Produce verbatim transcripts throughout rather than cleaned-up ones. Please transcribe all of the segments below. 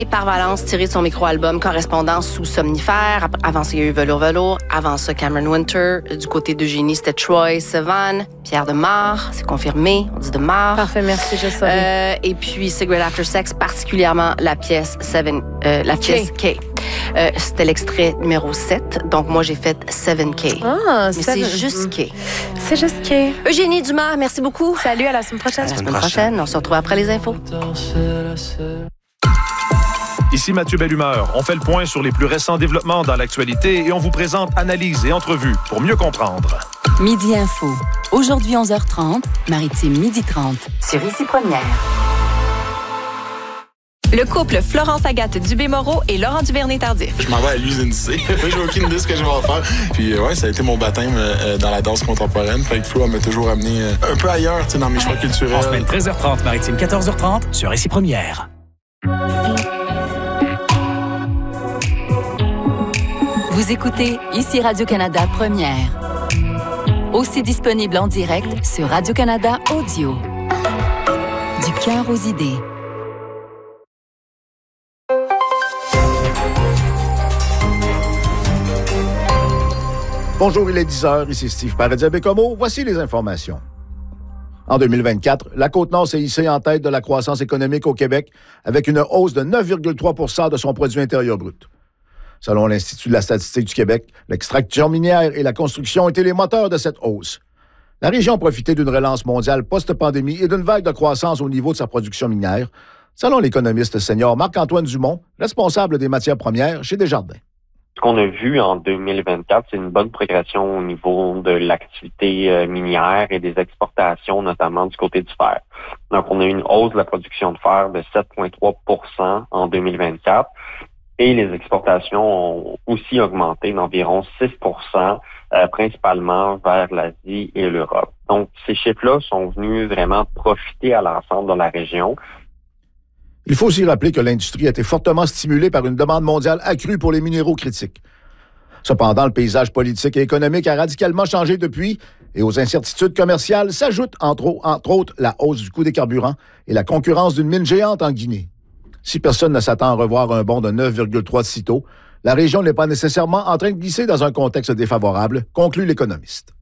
Par Valence, tiré de son micro-album Correspondance sous somnifère. Avant ça, il y a eu Velours Velours. Avant ça, Cameron Winter. Du côté d'Eugénie, c'était Troy Sivan. Pierre de Mar, c'est confirmé. On dit de Mar. Parfait, merci, je savais. Euh, et puis, Cigarette After Sex, particulièrement la pièce seven, euh, la pièce K. Euh, c'était l'extrait numéro sept. Donc, moi, j'ai fait seven K. Ah, Mais c'est juste K. C'est juste K. Eugénie Dumas, merci beaucoup. Salut, à la semaine prochaine. À la semaine prochaine. On se retrouve après les infos. Ici Mathieu Bellumeur. On fait le point sur les plus récents développements dans l'actualité et on vous présente analyses et entrevues pour mieux comprendre. Midi Info. Aujourd'hui onze heures trente, Maritime midi trente. Sur Ici Première. Le couple Florence Agathe Dubé-Moreau et Laurent Duvernay-Tardif. Je m'en vais à l'usine C. J'ai aucune idée de ce que je vais en faire. Puis ouais, ça a été mon baptême euh, dans la danse contemporaine. Fait que Flo, elle m'a toujours amené euh, un peu ailleurs, tu sais, dans mes choix culturels. En semaine treize heures trente, Maritime quatorze heures trente, sur Ici Première. Vous écoutez Ici Radio-Canada Première. Aussi disponible en direct sur Radio-Canada Audio. Du cœur aux idées. Bonjour, il est dix heures, ici Steve Paradis-Bécomo. Voici les informations. En deux mille vingt-quatre, la Côte-Nord s'est hissée en tête de la croissance économique au Québec avec une hausse de neuf virgule trois pour cent de son produit intérieur brut. Selon l'Institut de la statistique du Québec, l'extraction minière et la construction étaient les moteurs de cette hausse. La région a profité d'une relance mondiale post-pandémie et d'une vague de croissance au niveau de sa production minière, selon l'économiste senior Marc-Antoine Dumont, responsable des matières premières chez Desjardins. Ce qu'on a vu en deux mille vingt-quatre, c'est une bonne progression au niveau de l'activité minière et des exportations, notamment du côté du fer. Donc, on a eu une hausse de la production de fer de sept virgule trois pour cent en deux mille vingt-quatre et les exportations ont aussi augmenté d'environ six pour cent, euh, principalement vers l'Asie et l'Europe. Donc, ces chiffres-là sont venus vraiment profiter à l'ensemble de la région. Il faut aussi rappeler que l'industrie a été fortement stimulée par une demande mondiale accrue pour les minéraux critiques. Cependant, le paysage politique et économique a radicalement changé depuis et aux incertitudes commerciales s'ajoute entre, entre autres la hausse du coût des carburants et la concurrence d'une mine géante en Guinée. Si personne ne s'attend à revoir un bond de neuf virgule trois sitôt, la région n'est pas nécessairement en train de glisser dans un contexte défavorable, conclut l'économiste.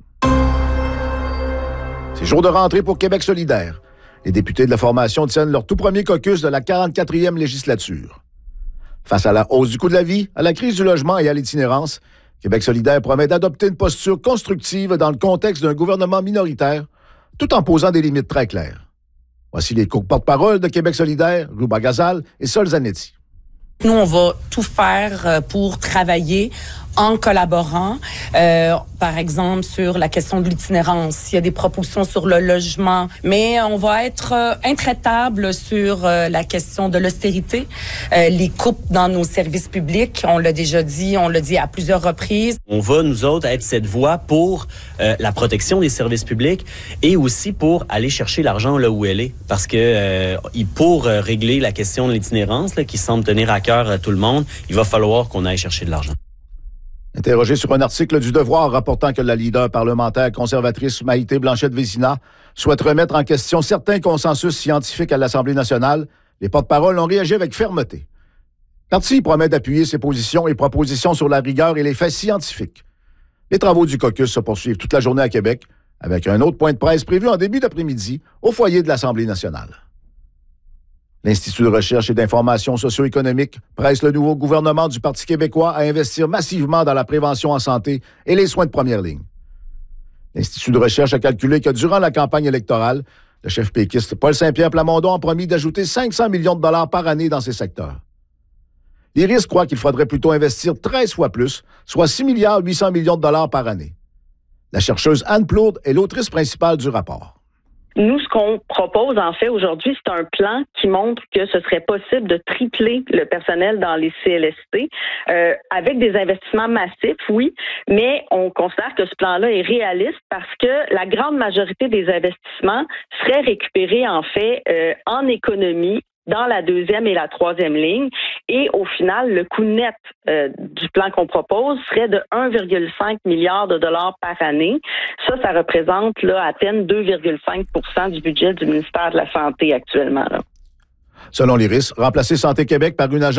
C'est jour de rentrée pour Québec solidaire. Les députés de la formation tiennent leur tout premier caucus de la quarante-quatrième législature. Face à la hausse du coût de la vie, à la crise du logement et à l'itinérance, Québec solidaire promet d'adopter une posture constructive dans le contexte d'un gouvernement minoritaire, tout en posant des limites très claires. Voici les co-porte-parole de Québec solidaire, Rouba Ghazal et Sol Zanetti. Nous, on va tout faire pour travailler en collaborant, euh, par exemple, sur la question de l'itinérance. Il y a des propositions sur le logement, mais on va être euh, intraitable sur euh, la question de l'austérité, euh, les coupes dans nos services publics. On l'a déjà dit, on l'a dit à plusieurs reprises. On va, nous autres, être cette voie pour euh, la protection des services publics et aussi pour aller chercher l'argent là où elle est. Parce que euh, pour euh, régler la question de l'itinérance, là, qui semble tenir à cœur à tout le monde, il va falloir qu'on aille chercher de l'argent. Interrogée sur un article du Devoir rapportant que la leader parlementaire conservatrice Maïté Blanchette-Vézina souhaite remettre en question certains consensus scientifiques à l'Assemblée nationale, les porte-paroles ont réagi avec fermeté. Le parti promet d'appuyer ses positions et propositions sur la rigueur et les faits scientifiques. Les travaux du caucus se poursuivent toute la journée à Québec, avec un autre point de presse prévu en début d'après-midi au foyer de l'Assemblée nationale. L'Institut de recherche et d'information socio-économique presse le nouveau gouvernement du Parti québécois à investir massivement dans la prévention en santé et les soins de première ligne. L'Institut de recherche a calculé que durant la campagne électorale, le chef péquiste Paul Saint-Pierre Plamondon a promis d'ajouter cinq cents millions de dollars par année dans ces secteurs. L'Iris croit qu'il faudrait plutôt investir treize fois plus, soit six milliards huit cents millions de dollars par année. La chercheuse Anne Plourde est l'autrice principale du rapport. Nous, ce qu'on propose, en fait, aujourd'hui, c'est un plan qui montre que ce serait possible de tripler le personnel dans les C L S T euh, avec des investissements massifs, oui, mais on considère que ce plan-là est réaliste parce que la grande majorité des investissements seraient récupérés, en fait, euh, en économie dans la deuxième et la troisième ligne. Et au final, le coût net euh, du plan qu'on propose serait de un virgule cinq milliard de dollars par année. Ça, ça représente là, à peine deux virgule cinq pour cent du budget du ministère de la Santé actuellement. Là. Selon l'I R I S, remplacer Santé Québec par une agence